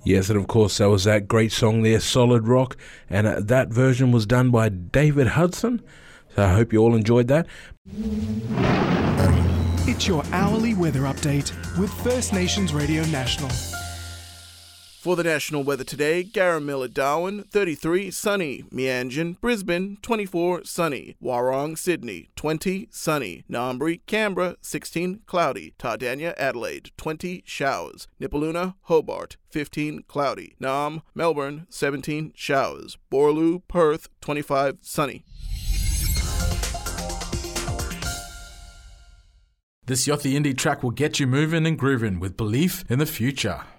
Yes, and of course there was that great song there, Solid Rock, and that version was done by David Hudson. So I hope you all enjoyed that. It's your hourly weather update with First Nations Radio National. For the national weather today, Garamilla, Darwin, 33, sunny. Meanjin, Brisbane, 24, sunny. Warrong, Sydney, 20, sunny. Ngambri, Canberra, 16, cloudy. Tardania, Adelaide, 20, showers. Nipaluna, Hobart, 15, cloudy. Naarm, Melbourne, 17, showers. Borloo, Perth, 25, sunny. This Yothi Indie track will get you moving and grooving with belief in the future.